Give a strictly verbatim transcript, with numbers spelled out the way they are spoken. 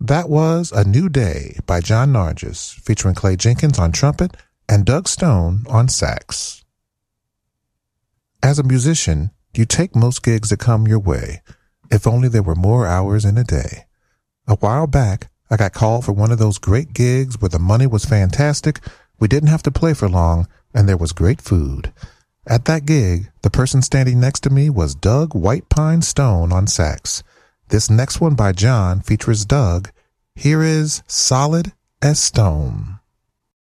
That was A New Day by John Nargis, featuring Clay Jenkins on trumpet and Doug Stone on sax. As a musician, you take most gigs that come your way, if only there were more hours in a day. A while back, I got called for one of those great gigs where the money was fantastic, we didn't have to play for long, and there was great food. At that gig, the person standing next to me was Doug White Pine Stone on sax. This next one by John features Doug. Here is Solid as Stone.